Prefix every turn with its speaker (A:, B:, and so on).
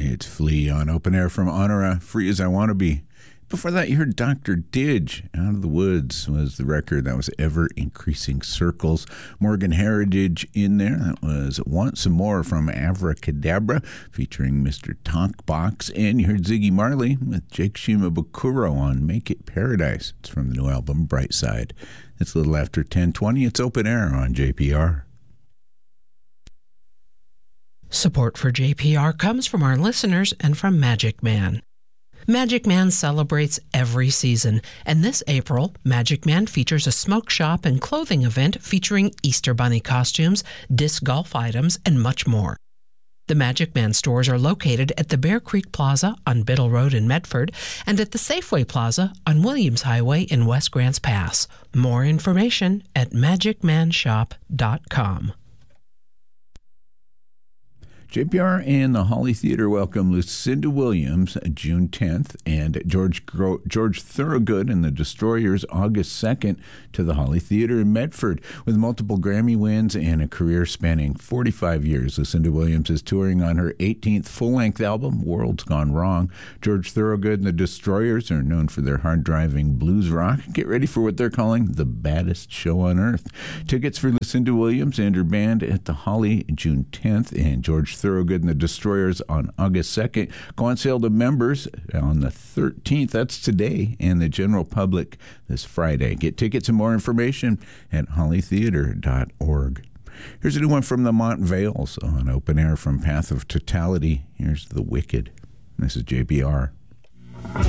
A: It's Flea on Open Air from Honora, Free as I Want to Be. Before that, you heard Dr. Didge. Out of the Woods was the record. That was Ever Increasing Circles. Morgan Heritage in there. That was Want Some More from Avracadabra, featuring Mr. Talkbox. And you heard Ziggy Marley with Jake Shimabukuro on Make It Paradise. It's from the new album, Bright Side. It's a little after 10:20. It's Open Air on JPR.
B: Support for JPR comes from our listeners and from Magic Man. Magic Man celebrates every season, and this April, Magic Man features a smoke shop and clothing event featuring Easter Bunny costumes, disc golf items, and much more. The Magic Man stores are located at the Bear Creek Plaza on Biddle Road in Medford and at the Safeway Plaza on Williams Highway in West Grants Pass. More information at magicmanshop.com.
A: JPR and the Holly Theater welcome Lucinda Williams June 10th and George Thorogood and the Destroyers August 2nd to the Holly Theater in Medford. With multiple Grammy wins and a career spanning 45 years, Lucinda Williams is touring on her 18th full-length album, World's Gone Wrong. George Thorogood and the Destroyers are known for their hard-driving blues rock. Get ready for what they're calling the baddest show on earth. Tickets for Lucinda Williams and her band at the Holly June 10th and George Thorogood and the Destroyers on August 2nd. Go on sale to members on the 13th. That's today, and the general public this Friday. Get tickets and more information at hollytheater.org. Here's a new one from the Montvales on Open Air from Path of Totality. Here's The Wicked. This is JPR.